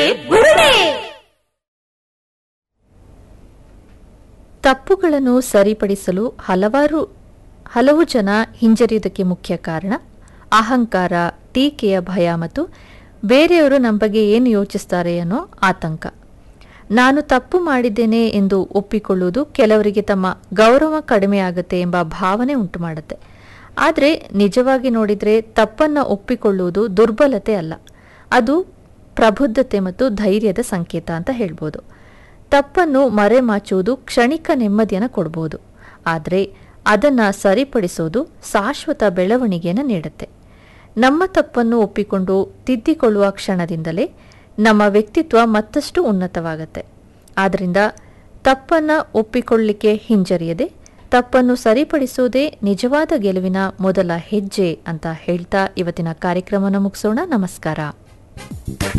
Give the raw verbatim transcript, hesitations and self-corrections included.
ಬುರುಡೆ. ತಪ್ಪುಗಳನ್ನು ಸರಿಪಡಿಸಲು ಹಲವಾರು ಹಲವು ಜನ ಹಿಂಜರಿಯುವುದಕ್ಕೆ ಮುಖ್ಯ ಕಾರಣ ಅಹಂಕಾರ, ಟೀಕೆಯ ಭಯ ಮತ್ತು ಬೇರೆಯವರು ನಮ್ಮ ಬಗ್ಗೆ ಏನು ಯೋಚಿಸ್ತಾರೆ ಅನ್ನೋ ಆತಂಕ. ನಾನು ತಪ್ಪು ಮಾಡಿದ್ದೇನೆ ಎಂದು ಒಪ್ಪಿಕೊಳ್ಳುವುದು ಕೆಲವರಿಗೆ ತಮ್ಮ ಗೌರವ ಕಡಿಮೆಯಾಗುತ್ತೆ ಎಂಬ ಭಾವನೆ ಉಂಟು ಮಾಡುತ್ತೆ. ಆದರೆ ನಿಜವಾಗಿ ನೋಡಿದರೆ ತಪ್ಪನ್ನು ಒಪ್ಪಿಕೊಳ್ಳುವುದು ದುರ್ಬಲತೆ ಅಲ್ಲ, ಅದು ಪ್ರಬುದ್ಧತೆ ಮತ್ತು ಧೈರ್ಯದ ಸಂಕೇತ ಅಂತ ಹೇಳ್ಬೋದು. ತಪ್ಪನ್ನು ಮರೆಮಾಚುವುದು ಕ್ಷಣಿಕ ನೆಮ್ಮದಿಯನ್ನು ಕೊಡ್ಬೋದು, ಆದರೆ ಅದನ್ನು ಸರಿಪಡಿಸೋದು ಶಾಶ್ವತ ಬೆಳವಣಿಗೆಯನ್ನು ನೀಡುತ್ತೆ. ನಮ್ಮ ತಪ್ಪನ್ನು ಒಪ್ಪಿಕೊಂಡು ತಿದ್ದಿಕೊಳ್ಳುವ ಕ್ಷಣದಿಂದಲೇ ನಮ್ಮ ವ್ಯಕ್ತಿತ್ವ ಮತ್ತಷ್ಟು ಉನ್ನತವಾಗುತ್ತೆ. ಆದ್ದರಿಂದ ತಪ್ಪನ್ನು ಒಪ್ಪಿಕೊಳ್ಳಲಿಕ್ಕೆ ಹಿಂಜರಿಯದೆ ತಪ್ಪನ್ನು ಸರಿಪಡಿಸೋದೇ ನಿಜವಾದ ಗೆಲುವಿನ ಮೊದಲ ಹೆಜ್ಜೆ ಅಂತ ಹೇಳ್ತಾ ಇವತ್ತಿನ ಕಾರ್ಯಕ್ರಮವನ್ನು ಮುಗಿಸೋಣ. ನಮಸ್ಕಾರ.